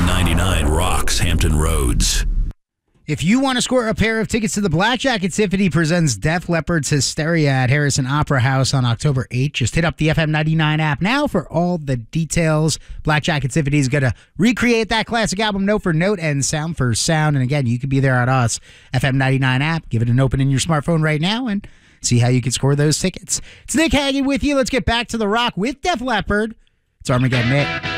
99 rocks Hampton Roads. If you want to score a pair of tickets to the Blackjacket Symphony presents Def Leppard's Hysteria at Harrison Opera House on October 8th, just hit up the FM 99 app now for all the details. Blackjacket Symphony is going to recreate that classic album note for note and sound for sound. And again, you can be there at us, FM 99 app. Give it an open in your smartphone right now and see how you can score those tickets. It's Nick Hagan with you. Let's get back to the rock with Def Leppard. It's Armageddon Nick.